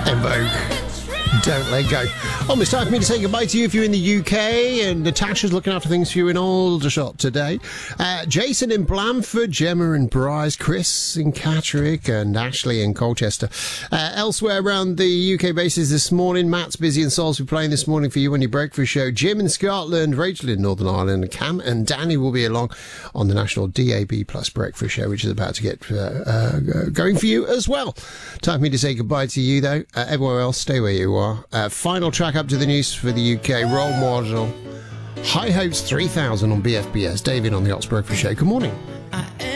En Vogue. Don't let go. Almost time for me to say goodbye to you if you're in the UK, and Natasha's looking after things for you in Aldershot today. Jason in Blandford, Gemma in Bryce, Chris in Catterick, and Ashley in Colchester. Elsewhere around the UK bases this morning, Matt's busy in Salisbury playing this morning for you on your breakfast show. Jim in Scotland, Rachel in Northern Ireland, Cam and Danny will be along on the national DAB Plus breakfast show, which is about to get going for you as well. Time for me to say goodbye to you, though. Everywhere else, stay where you are. Final track up to the news for the UK. Role Model. High Hopes 3000 on BFBS. David on the Oxbrook Show. Good morning.